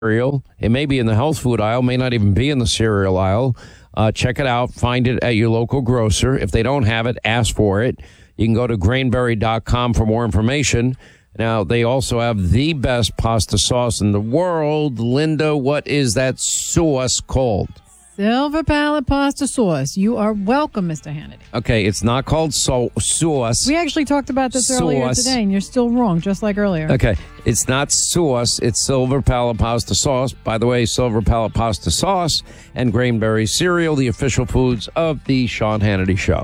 cereal. It may be in the health food aisle, may not even be in the cereal aisle. Check it out. Find it at your local grocer. If they don't have it, ask for it. You can go to grainberry.com for more information. Now, they also have the best pasta sauce in the world. Linda, what is that sauce called? Silver Palate Pasta Sauce. You are welcome, Mr. Hannity. Okay, it's not called sauce. We actually talked about this earlier today, and you're still wrong, just like earlier. Okay, it's not sauce. It's Silver Palate Pasta Sauce. By the way, Silver Palate Pasta Sauce and Grainberry cereal, the official foods of the Sean Hannity Show.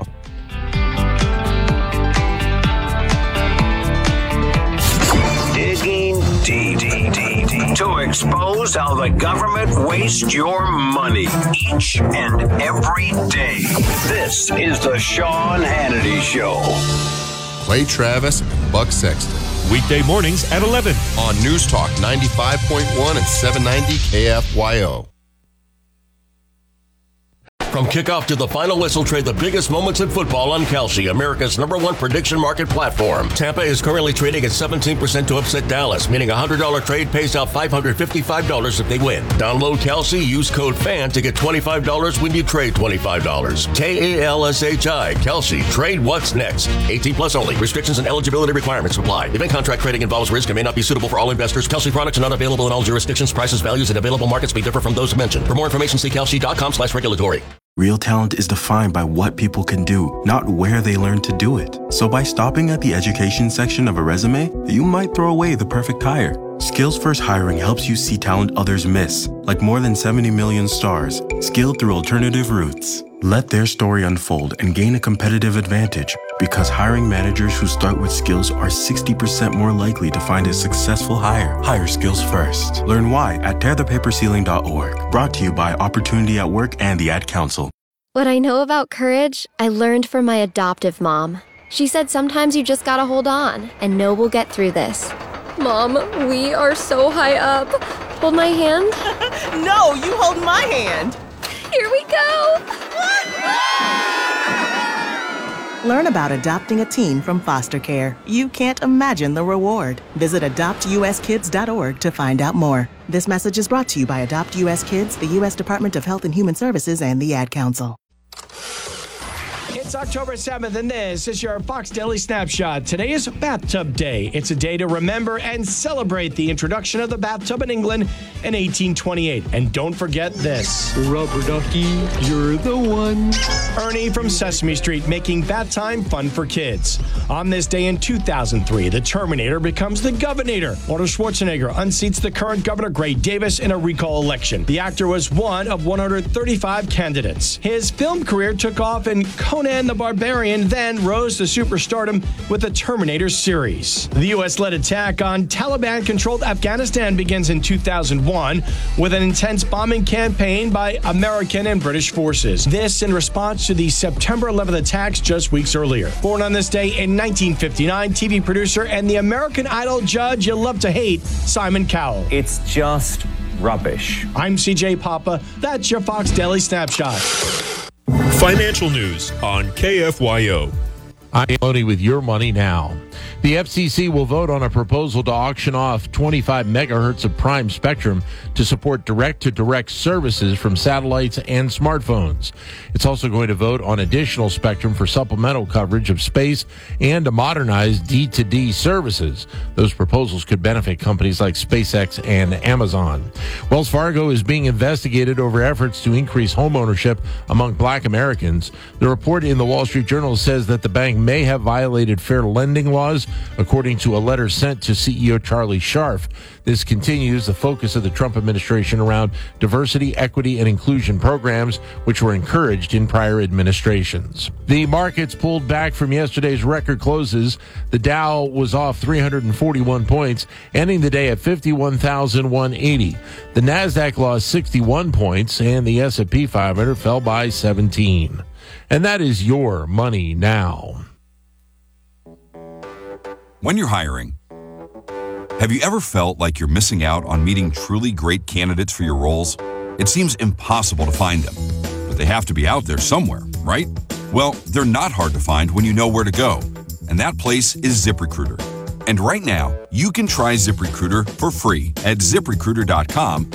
Digging deep to expose how the government wastes your money each and every day. This is the Sean Hannity Show. Clay Travis and Buck Sexton. Weekday mornings at 11 on News Talk 95.1 and 790 KFYO. From kickoff to the final whistle, trade the biggest moments in football on Kalshi, America's #1 prediction market platform. Tampa is currently trading at 17% to upset Dallas, meaning a $100 trade pays out $555 if they win. Download Kalshi, use code FAN to get $25 when you trade $25. Kalshi, Kalshi, trade what's next. 18 plus only. Restrictions and eligibility requirements apply. Event contract trading involves risk and may not be suitable for all investors. Kalshi products are not available in all jurisdictions. Prices, values, and available markets may differ from those mentioned. For more information, see kalshi.com/regulatory. Real talent is defined by what people can do, not where they learn to do it. So by stopping at the education section of a resume, you might throw away the perfect hire. Skills First Hiring helps you see talent others miss, like more than 70 million stars, skilled through alternative routes. Let their story unfold and gain a competitive advantage, because hiring managers who start with skills are 60% more likely to find a successful hire. Hire skills first. Learn why at tearthepaperceiling.org. Brought to you by Opportunity at Work and the Ad Council. What I know about courage, I learned from my adoptive mom. She said sometimes you just gotta hold on and know we'll get through this. Mom, we are so high up. Hold my hand. No, you hold my hand. Here we go. Learn about adopting a teen from foster care. You can't imagine the reward. Visit adoptuskids.org to find out more. This message is brought to you by Adopt U.S. Kids, the U.S. Department of Health and Human Services, and the Ad Council. It's October 7th, and this is your Fox Daily Snapshot. Today is Bathtub Day. It's a day to remember and celebrate the introduction of the bathtub in England in 1828. And don't forget this. Rubber ducky, you're the one. Ernie from Sesame Street making bath time fun for kids. On this day in 2003, the Terminator becomes the Governator. Arnold Schwarzenegger unseats the current governor, Gray Davis, in a recall election. The actor was one of 135 candidates. His film career took off in Conan the Barbarian, then rose to superstardom with the Terminator series. The U.S.-led attack on Taliban-controlled Afghanistan begins in 2001 with an intense bombing campaign by American and British forces. This in response to the September 11th attacks just weeks earlier. Born on this day in 1959, TV producer and the American Idol judge you love to hate, Simon Cowell. It's just rubbish. I'm CJ Papa. That's your Fox Daily Snapshot. Financial news on KFYO. I'm Tony with your money now. The FCC will vote on a proposal to auction off 25 megahertz of prime spectrum to support direct-to-direct services from satellites and smartphones. It's also going to vote on additional spectrum for supplemental coverage of space and to modernize D2D services. Those proposals could benefit companies like SpaceX and Amazon. Wells Fargo is being investigated over efforts to increase homeownership among Black Americans. The report in the Wall Street Journal says that the bank may have violated fair lending laws, according to a letter sent to CEO Charlie Scharf. This continues the focus of the Trump administration around diversity, equity, and inclusion programs, which were encouraged in prior administrations. The markets pulled back from yesterday's record closes. The Dow was off 341 points, ending the day at 51,180. The Nasdaq lost 61 points, and the S&P 500 fell by 17. And that is your money now. When you're hiring, have you ever felt like you're missing out on meeting truly great candidates for your roles? It seems impossible to find them, but they have to be out there somewhere, right? Well, they're not hard to find when you know where to go, and that place is ZipRecruiter. And right now, you can try ZipRecruiter for free at ZipRecruiter.com